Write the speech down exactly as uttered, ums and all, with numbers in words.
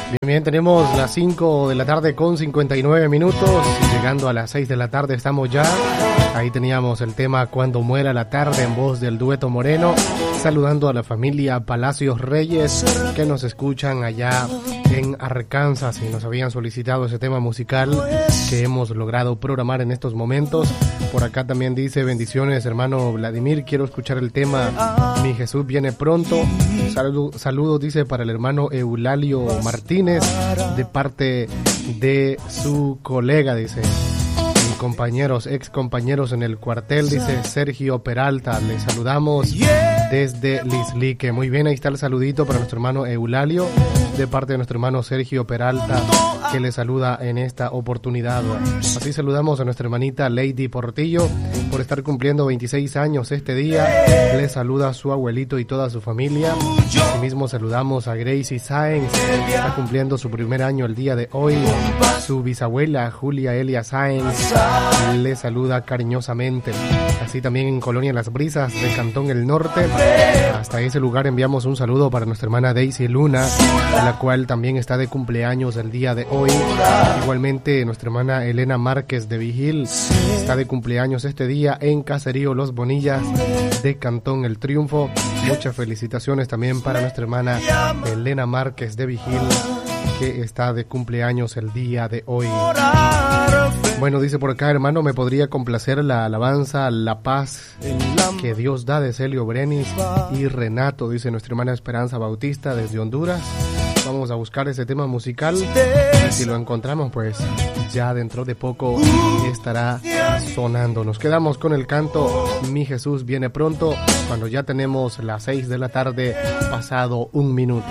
Bien, bien, tenemos las cinco de la tarde con cincuenta y nueve minutos, llegando a las seis de la tarde estamos ya. Ahí teníamos el tema Cuando muera la tarde en voz del dueto Moreno, saludando a la familia Palacios Reyes que nos escuchan allá en Arkansas y nos habían solicitado ese tema musical que hemos logrado programar en estos momentos. Por acá también dice: bendiciones hermano Vladimir, quiero escuchar el tema Mi Jesús viene pronto. Saludos, saludos dice para el hermano Eulalio Martínez de parte de su colega, dice, y compañeros, ex compañeros en el cuartel, dice Sergio Peralta. Le saludamos desde Lislique. Muy bien, ahí está el saludito para nuestro hermano Eulalio de parte de nuestro hermano Sergio Peralta, que le saluda en esta oportunidad. Así saludamos a nuestra hermanita Lady Portillo por estar cumpliendo veintiséis años este día. Le saluda a su abuelito y toda su familia. Asimismo saludamos a Gracie Sáenz, que está cumpliendo su primer año el día de hoy. Su bisabuela Julia Elia Sáenz le saluda cariñosamente. Así también en Colonia Las Brisas de Cantón El Norte, hasta ese lugar enviamos un saludo para nuestra hermana Daisy Luna, la cual también está de cumpleaños el día de hoy. Igualmente nuestra hermana Elena Márquez de Vigil está de cumpleaños este día en Caserío Los Bonillas de Cantón El Triunfo. Muchas felicitaciones también para nuestra hermana Elena Márquez de Vigil, que está de cumpleaños el día de hoy. Bueno, dice por acá, hermano, me podría complacer la alabanza La Paz que Dios da de Celio Brenis y Renato, dice nuestra hermana Esperanza Bautista desde Honduras. Vamos a buscar ese tema musical. Si lo encontramos, pues ya dentro de poco estará sonando. Nos quedamos con el canto Mi Jesús viene pronto, cuando ya tenemos las seis de la tarde pasado un minuto.